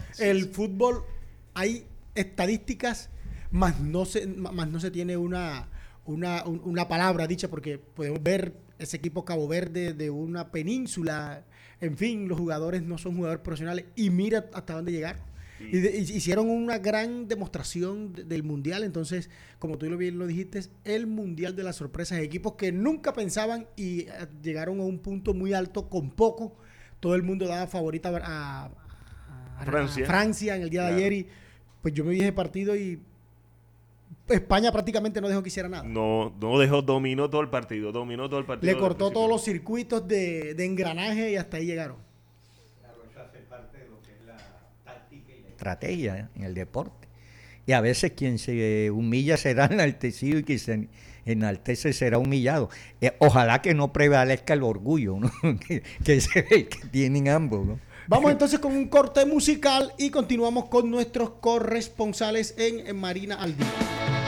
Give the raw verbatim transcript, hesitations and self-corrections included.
Sí, el sí. fútbol hay estadísticas, más no se, más no se tiene una, una, un- una palabra dicha, porque podemos ver ese equipo Cabo Verde de una península, en fin, los jugadores no son jugadores profesionales y mira hasta dónde llegaron. Y, Y de- y hicieron una gran demostración de- del mundial. Entonces, como tú lo bien lo dijiste, el mundial de las sorpresas, equipos que nunca pensaban y eh, llegaron a un punto muy alto con poco. Todo el mundo daba favorita a, a- a- Francia. a Francia en el día de Claro. ayer, y pues yo me vi ese partido y España prácticamente no dejó que hiciera nada. no, no dejó, dominó todo el partido, dominó todo el partido. Le de cortó principio todos a los fin. circuitos de, de engranaje y hasta ahí llegaron. Claro, eso hace parte de lo que es la táctica y la Estrategia en el deporte. Y a veces quien se humilla será enaltecido y quien se enaltece será humillado. Eh, ojalá que no prevalezca el orgullo, ¿no? que, que, es el que tienen ambos, ¿no? Vamos entonces con un corte musical y continuamos con nuestros corresponsales en, en Marina al Día.